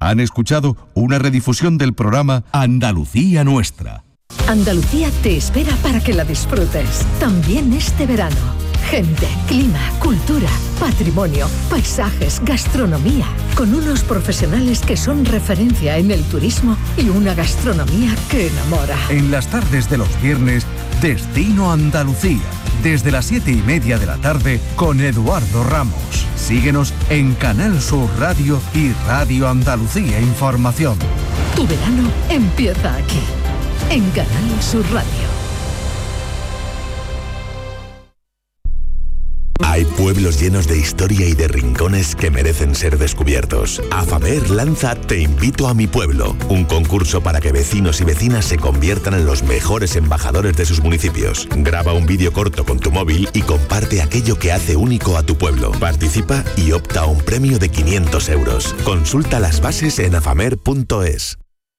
Han escuchado una redifusión del programa Andalucía Nuestra. Andalucía te espera para que la disfrutes, también este verano. Gente, clima, cultura, patrimonio, paisajes, gastronomía, con unos profesionales que son referencia en el turismo y una gastronomía que enamora. En las tardes de los viernes, Destino Andalucía, desde las 7:30 de la tarde con Eduardo Ramos. Síguenos en Canal Sur Radio y Radio Andalucía Información. Tu verano empieza aquí, en Canal Sur Radio. Hay pueblos llenos de historia y de rincones que merecen ser descubiertos. AFAMER lanza Te invito a mi pueblo, un concurso para que vecinos y vecinas se conviertan en los mejores embajadores de sus municipios. Graba un vídeo corto con tu móvil y comparte aquello que hace único a tu pueblo. Participa y opta a un premio de 500 euros. Consulta las bases en afamer.es.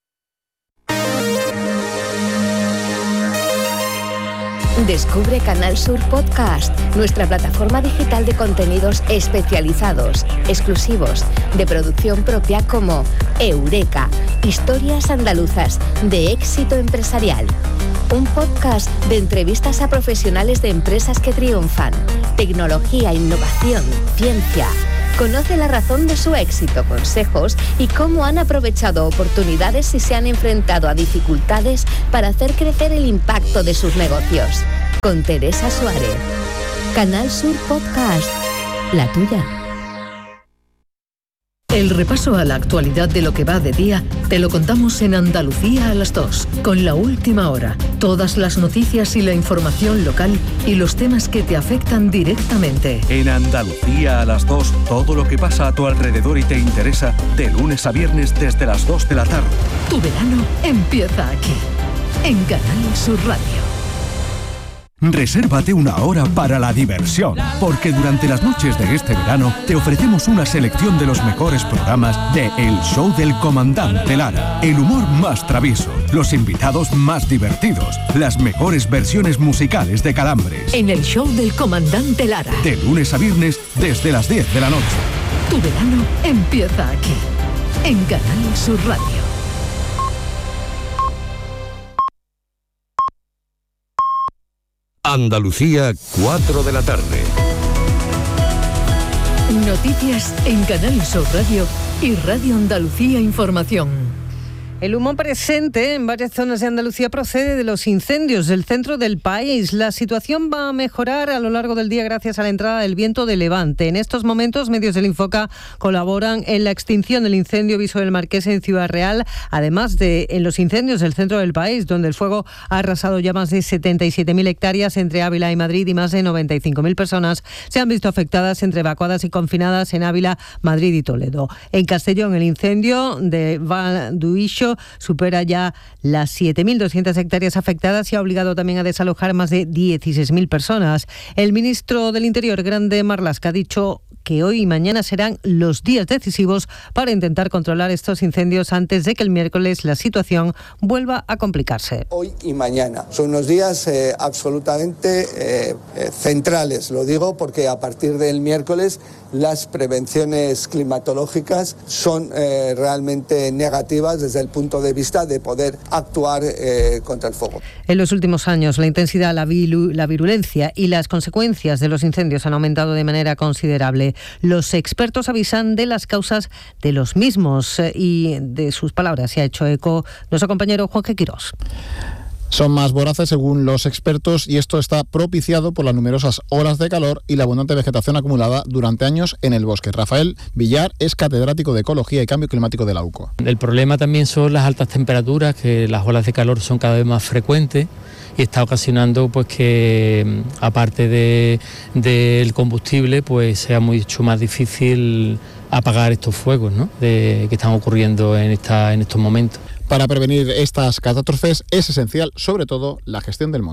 Descubre Canal Sur Podcast, nuestra plataforma digital de contenidos especializados, exclusivos, de producción propia como Eureka, historias andaluzas de éxito empresarial. Un podcast de entrevistas a profesionales de empresas que triunfan, tecnología, innovación, ciencia. Conoce la razón de su éxito, consejos y cómo han aprovechado oportunidades y se han enfrentado a dificultades para hacer crecer el impacto de sus negocios. Con Teresa Suárez. Canal Sur Podcast, la tuya. El repaso a la actualidad de lo que va de día te lo contamos en Andalucía a las 2, con La Última Hora. Todas las noticias y la información local y los temas que te afectan directamente. En Andalucía a las 2, todo lo que pasa a tu alrededor y te interesa, de lunes a viernes desde las 2 de la tarde. Tu verano empieza aquí, en Canal Sur Radio. Resérvate una hora para la diversión, porque durante las noches de este verano te ofrecemos una selección de los mejores programas de El Show del Comandante Lara. El humor más travieso, los invitados más divertidos, las mejores versiones musicales de Calambres. En El Show del Comandante Lara. De lunes a viernes desde las 10 de la noche. Tu verano empieza aquí, en Canal Sur Radio. Andalucía, 4 de la tarde. Noticias en Canal Sur Radio y Radio Andalucía Información. El humo presente en varias zonas de Andalucía procede de los incendios del centro del país. La situación va a mejorar a lo largo del día gracias a la entrada del viento de levante. En estos momentos, medios del Infoca colaboran en la extinción del incendio Viso del Marqués en Ciudad Real, además de en los incendios del centro del país, donde el fuego ha arrasado ya más de 77.000 hectáreas entre Ávila y Madrid y más de 95.000 personas se han visto afectadas entre evacuadas y confinadas en Ávila, Madrid y Toledo. En Castellón, el incendio de Valduixo supera ya las 7.200 hectáreas afectadas y ha obligado también a desalojar más de 16.000 personas. El ministro del Interior, Grande Marlaska, ha dicho que hoy y mañana serán los días decisivos para intentar controlar estos incendios antes de que el miércoles la situación vuelva a complicarse. Hoy y mañana son unos días absolutamente centrales, lo digo porque a partir del miércoles las prevenciones climatológicas son realmente negativas desde el punto de vista de poder actuar contra el fuego. En los últimos años la intensidad, la virulencia y las consecuencias de los incendios han aumentado de manera considerable. Los expertos avisan de las causas de los mismos y de sus palabras se ha hecho eco nuestro compañero Juan G. Quirós. Son más voraces según los expertos y esto está propiciado por las numerosas olas de calor y la abundante vegetación acumulada durante años en el bosque. Rafael Villar es catedrático de Ecología y Cambio Climático de la UCO. El problema también son las altas temperaturas, que las olas de calor son cada vez más frecuentes y está ocasionando pues que aparte del combustible pues sea mucho más difícil apagar estos fuegos, ¿no? que están ocurriendo en estos momentos. Para prevenir estas catástrofes es esencial, sobre todo, la gestión del monte.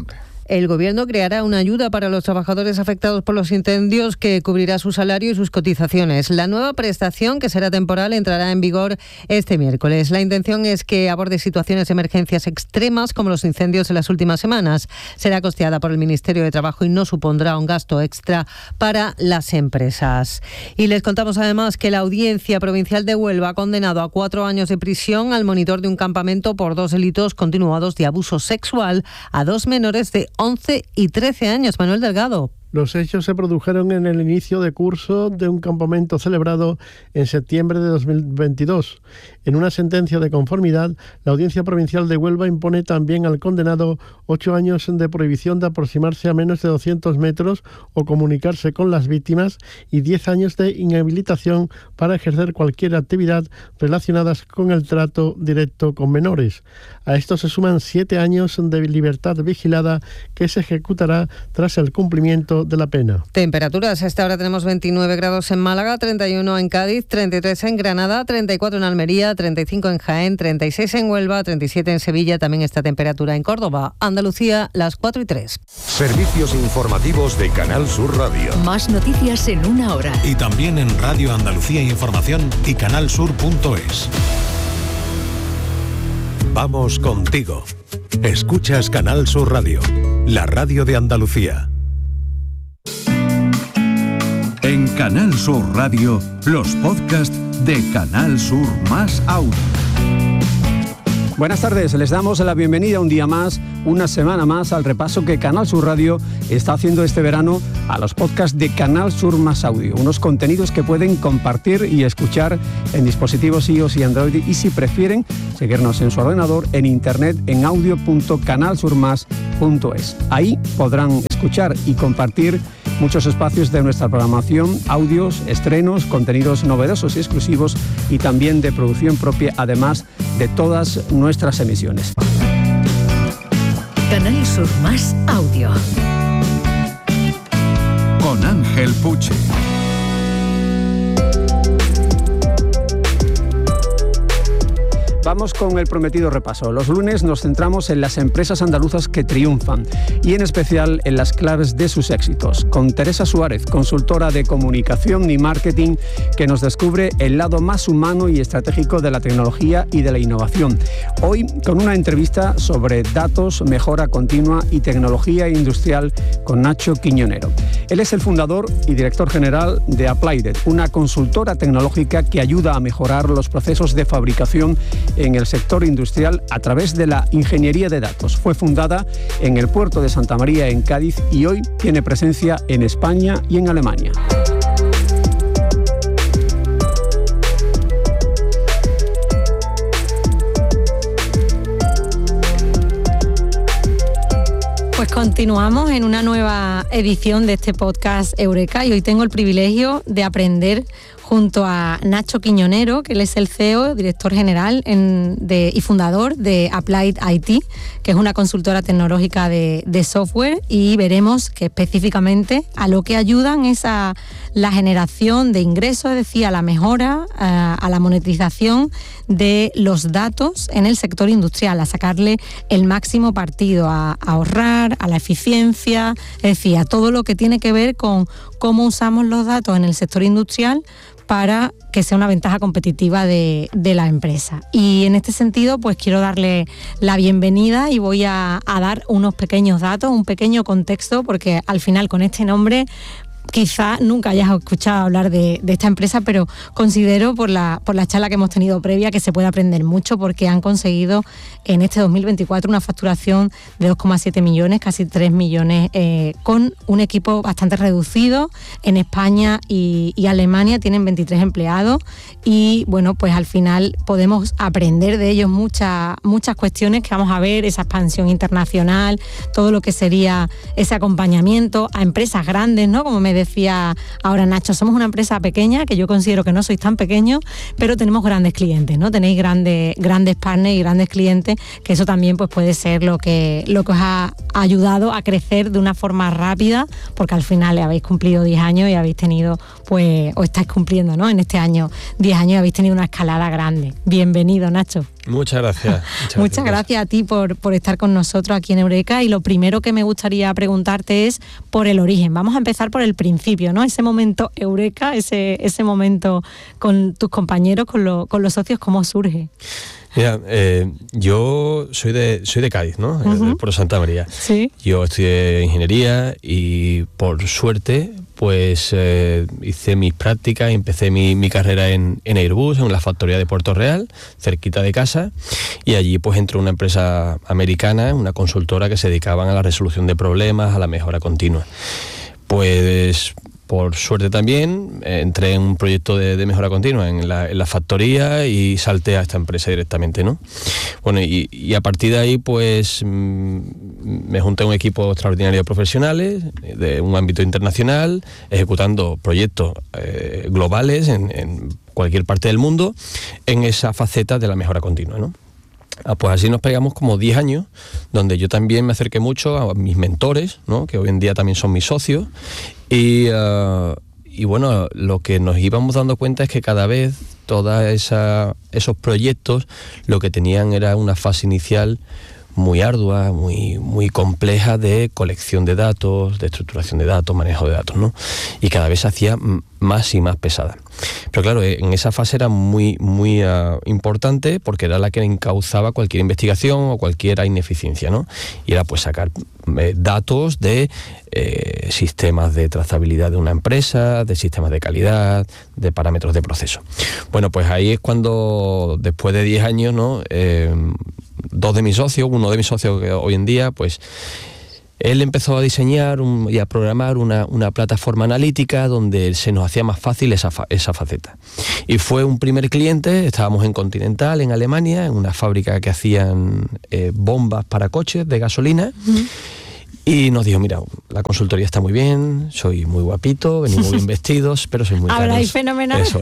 El Gobierno creará una ayuda para los trabajadores afectados por los incendios que cubrirá su salario y sus cotizaciones. La nueva prestación, que será temporal, entrará en vigor este miércoles. La intención es que aborde situaciones de emergencias extremas como los incendios de las últimas semanas. Será costeada por el Ministerio de Trabajo y no supondrá un gasto extra para las empresas. Y les contamos además que la Audiencia Provincial de Huelva ha condenado a 4 años de prisión al monitor de un campamento por 2 delitos continuados de abuso sexual a 2 menores de 11 y 13 años. Manuel Delgado. Los hechos se produjeron en el inicio de curso de un campamento celebrado en septiembre de 2022. En una sentencia de conformidad, la Audiencia Provincial de Huelva impone también al condenado 8 años de prohibición de aproximarse a menos de 200 metros o comunicarse con las víctimas y 10 años de inhabilitación para ejercer cualquier actividad relacionada con el trato directo con menores. A esto se suman 7 años de libertad vigilada que se ejecutará tras el cumplimiento de la pena. Temperaturas. A esta hora tenemos 29 grados en Málaga, 31 en Cádiz, 33 en Granada, 34 en Almería, 35 en Jaén, 36 en Huelva, 37 en Sevilla. También esta temperatura en Córdoba. Andalucía, las 4:03. Servicios informativos de Canal Sur Radio. Más noticias en una hora. Y también en Radio Andalucía Información y canalsur.es. Vamos contigo. Escuchas Canal Sur Radio, la radio de Andalucía. En Canal Sur Radio, los podcasts de Canal Sur Más Audio. Buenas tardes, les damos la bienvenida un día más, una semana más al repaso que Canal Sur Radio está haciendo este verano a los podcasts de Canal Sur Más Audio, unos contenidos que pueden compartir y escuchar en dispositivos iOS y Android y si prefieren seguirnos en su ordenador en internet en audio.canalsurmas.es. Ahí podrán escuchar y compartir muchos espacios de nuestra programación, audios, estrenos, contenidos novedosos y exclusivos y también de producción propia, además de todas nuestras emisiones. Canal Sur Más Audio. Con Ángel Puche. Vamos con el prometido repaso. Los lunes nos centramos en las empresas andaluzas que triunfan y en especial en las claves de sus éxitos. Con Teresa Suárez, consultora de comunicación y marketing, que nos descubre el lado más humano y estratégico de la tecnología y de la innovación. Hoy con una entrevista sobre datos, mejora continua y tecnología industrial con Nacho Quiñonero. Él es el fundador y director general de Applied, una consultora tecnológica que ayuda a mejorar los procesos de fabricación en el sector industrial a través de la ingeniería de datos. Fue fundada en el puerto de Santa María en Cádiz y hoy tiene presencia en España y en Alemania. Pues continuamos en una nueva edición de este podcast Eureka y hoy tengo el privilegio de aprender junto a Nacho Quiñonero, que él es el CEO, director general y fundador de Applied IT, que es una consultora tecnológica de software, y veremos que específicamente a lo que ayudan es a la generación de ingresos, es decir, a la mejora, a la monetización de los datos en el sector industrial, a sacarle el máximo partido, a ahorrar, a la eficiencia, es decir, a todo lo que tiene que ver con cómo usamos los datos en el sector industrial para que sea una ventaja competitiva de la empresa. Y en este sentido, pues quiero darle la bienvenida y voy a dar unos pequeños datos, un pequeño contexto, porque al final con este nombre quizá nunca hayas escuchado hablar de esta empresa, pero considero por la charla que hemos tenido previa que se puede aprender mucho, porque han conseguido en este 2024 una facturación de 2,7 millones, casi 3 millones, con un equipo bastante reducido. En España y Alemania tienen 23 empleados y bueno, pues al final podemos aprender de ellos muchas cuestiones que vamos a ver, esa expansión internacional, todo lo que sería ese acompañamiento a empresas grandes, ¿no? Como me decía ahora Nacho, somos una empresa pequeña, que yo considero que no sois tan pequeños, pero tenemos grandes clientes, ¿no? Tenéis grandes partners y grandes clientes, que eso también pues puede ser lo que os ha ayudado a crecer de una forma rápida, porque al final habéis cumplido 10 años y habéis tenido, pues, o estáis cumpliendo, ¿no? En este año 10 años y habéis tenido una escalada grande. Bienvenido, Nacho. Muchas gracias. Muchas gracias a ti por estar con nosotros aquí en Eureka. Y lo primero que me gustaría preguntarte es por el origen. Vamos a empezar por el principio, ¿no? Ese momento Eureka, ese momento con tus compañeros, con los socios, ¿cómo surge? Mira, yo soy de Cádiz, ¿no? Uh-huh. Por Santa María. Sí. Yo estudié ingeniería y por suerte pues hice mis prácticas y empecé mi carrera en Airbus, en la factoría de Puerto Real, cerquita de casa, y allí pues entré en una empresa americana, una consultora que se dedicaban a la resolución de problemas, a la mejora continua. Pues por suerte también entré en un proyecto de mejora continua en la factoría y salté a esta empresa directamente, ¿no? Bueno, y a partir de ahí pues me junté a un equipo extraordinario de profesionales de un ámbito internacional, ejecutando proyectos globales en cualquier parte del mundo en esa faceta de la mejora continua, ¿no? Pues así nos pegamos como 10 años, donde yo también me acerqué mucho a mis mentores, ¿no? Que hoy en día también son mis socios, y bueno, lo que nos íbamos dando cuenta es que cada vez todos esos proyectos lo que tenían era una fase inicial muy ardua, muy compleja de colección de datos, de estructuración de datos, manejo de datos, ¿no? Y cada vez se hacía más y más pesada. Pero claro, en esa fase era muy importante porque era la que encauzaba cualquier investigación o cualquier ineficiencia, ¿no? Y era pues sacar datos de sistemas de trazabilidad de una empresa, de sistemas de calidad, de parámetros de proceso. Bueno, pues ahí es cuando, después de 10 años, ¿no? Uno de mis socios que hoy en día, pues él empezó a diseñar y a programar una plataforma analítica donde se nos hacía más fácil esa faceta. Y fue un primer cliente, estábamos en Continental, en Alemania, en una fábrica que hacían bombas para coches de gasolina. Uh-huh. Y nos dijo, mira, la consultoría está muy bien, soy muy guapito, venimos bien vestidos, pero soy muy caros. Habláis fenomenal. Eso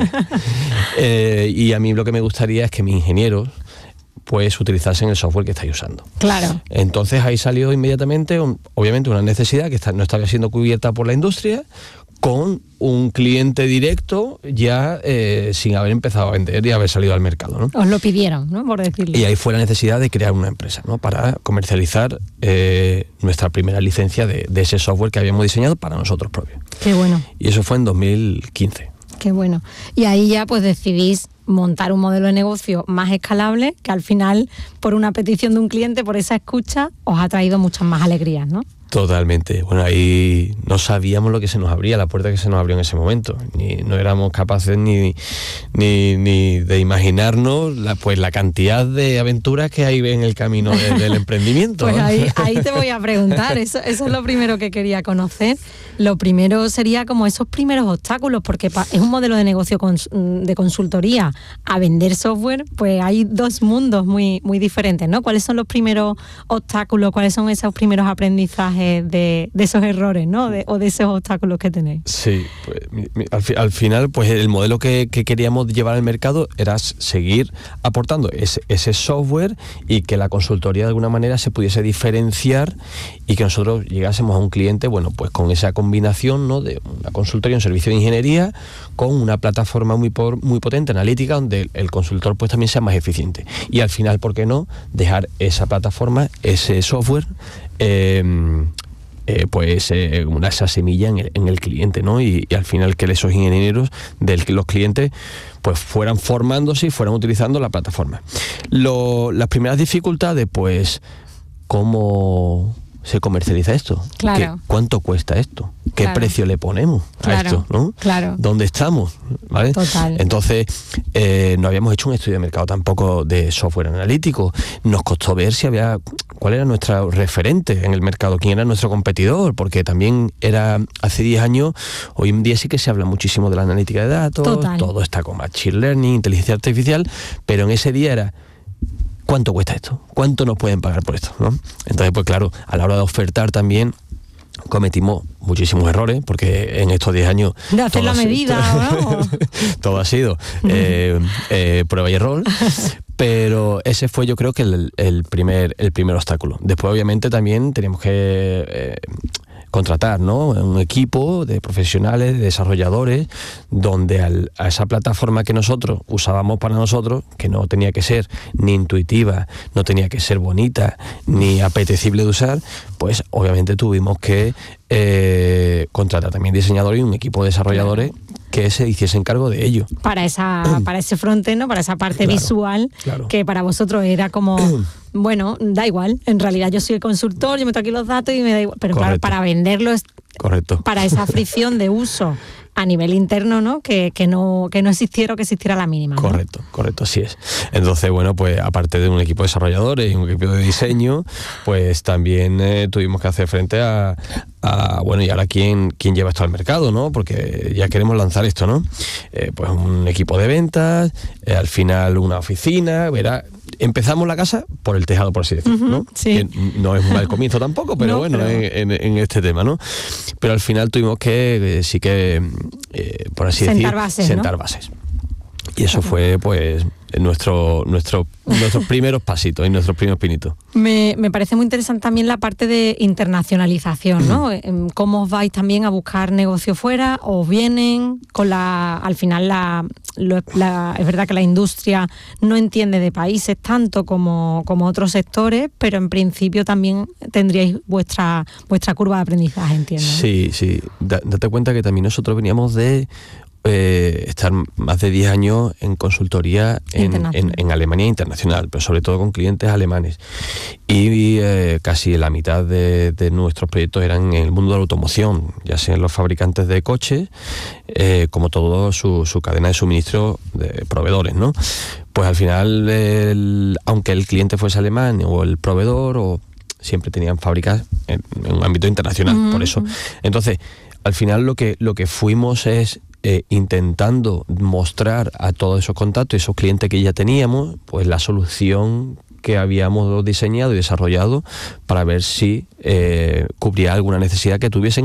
es. Y a mí lo que me gustaría es que mis ingenieros pues utilizasen el software que estáis usando. Claro. Entonces ahí salió inmediatamente, obviamente, una necesidad que no estaba siendo cubierta por la industria, con un cliente directo ya sin haber empezado a vender y haber salido al mercado, ¿no? Os lo pidieron, ¿no? Por decirlo. Y ahí fue la necesidad de crear una empresa, ¿no? Para comercializar nuestra primera licencia de ese software que habíamos diseñado para nosotros propios. Qué bueno. Y eso fue en 2015. Qué bueno. Y ahí ya pues decidís montar un modelo de negocio más escalable que al final, por una petición de un cliente, por esa escucha, os ha traído muchas más alegrías, ¿no? Totalmente. Bueno, ahí no sabíamos lo que se nos abría, la puerta que se nos abrió en ese momento. No éramos capaces ni de imaginarnos la cantidad de aventuras que hay en el camino del emprendimiento. Pues ahí te voy a preguntar, eso es lo primero que quería conocer. Lo primero sería como esos primeros obstáculos, porque es un modelo de negocio de consultoría a vender software, pues hay dos mundos muy diferentes, ¿no? ¿Cuáles son los primeros obstáculos? ¿Cuáles son esos primeros aprendizajes de esos errores, ¿no? O de esos obstáculos que tenéis? Sí, pues al final pues el modelo que queríamos llevar al mercado era seguir aportando ese software y que la consultoría de alguna manera se pudiese diferenciar y que nosotros llegásemos a un cliente, bueno, pues con esa combinación, ¿no? De una consultoría, un servicio de ingeniería con una plataforma muy potente, analítica, donde el consultor pues también sea más eficiente. Y al final, ¿por qué no? Dejar esa plataforma, ese software, esa semilla en el cliente, ¿no? Y al final que esos ingenieros los clientes pues fueran formándose y fueran utilizando la plataforma. Las primeras dificultades, pues, ¿cómo se comercializa esto? Claro. ¿Cuánto cuesta esto? ¿Qué precio le ponemos a esto? ¿No? Claro. ¿Dónde estamos? ¿Vale? Total. Entonces, no habíamos hecho un estudio de mercado tampoco de software analítico. Nos costó ver cuál era nuestro referente en el mercado, quién era nuestro competidor, porque también era hace 10 años, hoy en día sí que se habla muchísimo de la analítica de datos. Total. Todo está con machine learning, inteligencia artificial, pero en ese día era, ¿cuánto cuesta esto? ¿Cuánto nos pueden pagar por esto? ¿No? Entonces, pues claro, a la hora de ofertar también cometimos muchísimos errores, porque en estos 10 años... De hacer la medida, ¿no? Todo ha sido prueba y error, pero ese fue, yo creo que el primer obstáculo. Después, obviamente, también teníamos que contratar, ¿no? Un equipo de profesionales, de desarrolladores, donde a esa plataforma que nosotros usábamos para nosotros, que no tenía que ser ni intuitiva, no tenía que ser bonita, ni apetecible de usar, pues obviamente tuvimos que contratar también diseñadores y un equipo de desarrolladores que se hiciesen cargo de ello. Para ese frontend, ¿no? Para esa parte visual, que para vosotros era como, bueno, da igual, en realidad yo soy el consultor, yo meto aquí los datos y me da igual, pero claro, para venderlo es para esa fricción de uso a nivel interno, ¿no? Que no existiera o que existiera la mínima, ¿no? Correcto, así es. Entonces, bueno, pues aparte de un equipo de desarrolladores y un equipo de diseño, pues también tuvimos que hacer frente a bueno, y ahora quién lleva esto al mercado, ¿no? Porque ya queremos lanzar esto, ¿no? Pues un equipo de ventas, al final una oficina, verá. Empezamos la casa por el tejado, por así decirlo, ¿no? Sí. Que no es un mal comienzo tampoco, pero bueno, en este tema, ¿no? Pero al final tuvimos que, por así decir, sentar bases. Y eso fue, pues, nuestros primeros pasitos y nuestros primeros pinitos. Me parece muy interesante también la parte de internacionalización, ¿no? ¿Cómo os vais también a buscar negocio fuera? ¿Os vienen con al final es verdad que la industria no entiende de países tanto como otros sectores, pero en principio también tendríais vuestra curva de aprendizaje, entiendo, ¿no? Sí. Date cuenta que también nosotros veníamos de estar más de 10 años en consultoría en Alemania internacional, pero sobre todo con clientes alemanes, y casi la mitad de nuestros proyectos eran en el mundo de la automoción, ya sean los fabricantes de coches como todo su cadena de suministro de proveedores, ¿no? Pues al final, aunque el cliente fuese alemán o el proveedor, siempre tenían fábricas en un ámbito internacional, por eso. Entonces, al final lo que fuimos es intentando mostrar a todos esos contactos, esos clientes que ya teníamos, pues la solución que habíamos diseñado y desarrollado para ver si cubría alguna necesidad que tuviesen